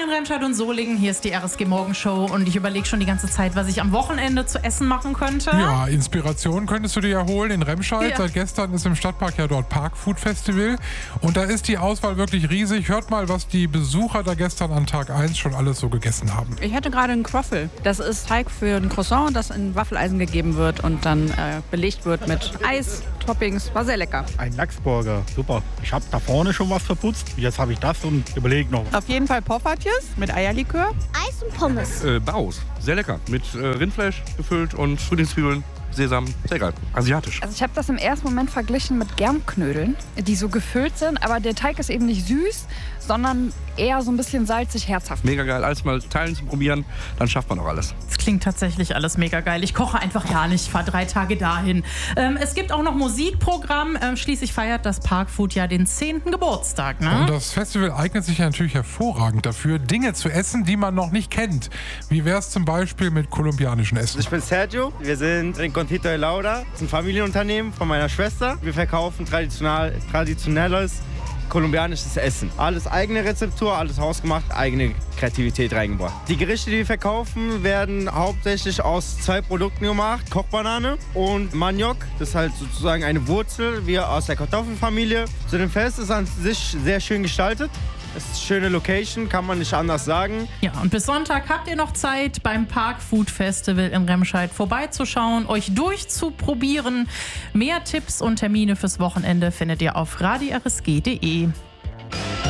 in Remscheid und Solingen. Hier ist die RSG Morgenshow und ich überlege schon die ganze Zeit, was ich am Wochenende zu essen machen könnte. Ja, Inspiration könntest du dir ja holen in Remscheid. Ja. Seit gestern ist im Stadtpark ja dort Parkfood Festival. Und da ist die Auswahl wirklich riesig. Hört mal, was die Besucher da gestern an Tag 1 schon alles so gegessen haben. Ich hatte gerade einen Croffle. Das ist Teig für ein Croissant, das in Waffeleisen gegeben wird und dann belegt wird mit Eis, Toppings. War sehr lecker. Ein Lachsburger, super. Ich habe da vorne schon was verputzt. Jetzt habe ich das und überlege noch. Auf jeden Fall Poffertjes mit Eierlikör. Eis und Pommes. Baus. Sehr lecker. Mit Rindfleisch gefüllt und Frühlingszwiebeln, Sesam. Sehr geil. Asiatisch. Also ich habe das im ersten Moment verglichen mit Germknödeln, die so gefüllt sind, aber der Teig ist eben nicht süß, sondern eher so ein bisschen salzig, herzhaft. Mega geil. Alles mal teilen zu probieren, dann schafft man auch alles. Es klingt tatsächlich alles mega geil. Ich koche einfach gar nicht, fahre 3 Tage dahin. Es gibt auch noch Musikprogramm. Schließlich feiert das Parkfood ja den 10. Geburtstag. Ne? Und das Festival eignet sich ja natürlich hervorragend dafür, Dinge zu essen, die man noch nicht kennt. Wie wäre es zum Beispiel mit kolumbianischen Essen? Ich bin Sergio, wir sind in Confiteria Laura, das ist ein Familienunternehmen von meiner Schwester. Wir verkaufen traditionelles kolumbianisches Essen. Alles eigene Rezeptur, alles hausgemacht, eigene Kreativität reingebracht. Die Gerichte, die wir verkaufen, werden hauptsächlich aus 2 Produkten gemacht. Kochbanane und Maniok, das ist halt sozusagen eine Wurzel, wie aus der Kartoffelfamilie. Zu dem Fest ist an sich sehr schön gestaltet. Es ist eine schöne Location, kann man nicht anders sagen. Ja, und bis Sonntag habt ihr noch Zeit, beim Parkfood Festival in Remscheid vorbeizuschauen, euch durchzuprobieren. Mehr Tipps und Termine fürs Wochenende findet ihr auf radirsg.de.